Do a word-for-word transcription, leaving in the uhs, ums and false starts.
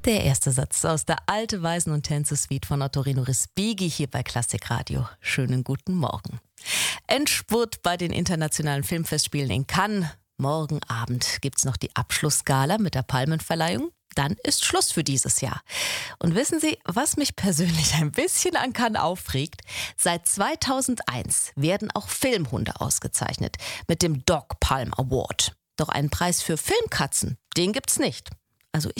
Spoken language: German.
Der erste Satz aus der Alte Weisen- und Tänze-Suite von Ottorino Respighi hier bei Klassikradio. Schönen guten Morgen. Endspurt bei den internationalen Filmfestspielen in Cannes. Morgen Abend gibt's noch die Abschlussgala mit der Palmenverleihung. Dann ist Schluss für dieses Jahr. Und wissen Sie, was mich persönlich ein bisschen an Cannes aufregt? Seit zweitausendeins werden auch Filmhunde ausgezeichnet mit dem Dog Palm Award. Doch einen Preis für Filmkatzen, den gibt's nicht. Also